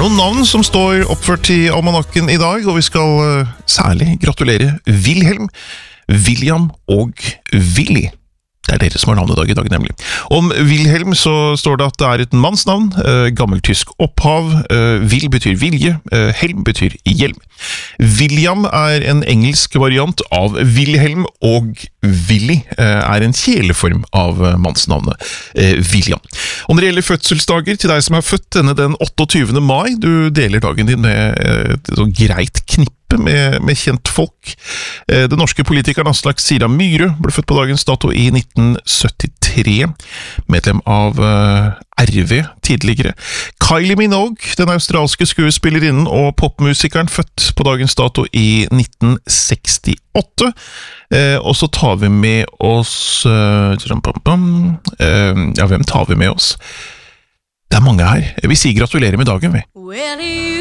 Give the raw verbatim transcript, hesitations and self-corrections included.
noen navn som står oppført i almanakken i dag, og vi skal uh, særlig gratulere Wilhelm, William og Willy. Det er dere som har navnedag i dag, nemlig. Om Wilhelm så står det at det er et mannsnavn, uh, gammeltysk opphav, uh, Will betyr vilje, uh, Helm betyr hjelm. William er en engelsk variant av Wilhelm, og Willy uh, er en kjeleform av uh, mannsnavnet uh, William. Og når det gjelder fødselsdager til deg som er født denne den otteogtyvende mai, du deler dagen din med uh, et så greit knipp Med, med kjent folk. Eh, den norske politikeren Aslak Sira Myhre ble født på dagens dato i nitten syttitre, medlem av eh, R V tidligere. Kylie Minogue, den australske skuespillerinnen og popmusikeren, født på dagens dato i nitten sekstiåtte. Eh, og så tar vi med oss eh, eh, ja, hvem tar vi med oss? Det er mange her. Vi sier gratulerer med dagen, vi.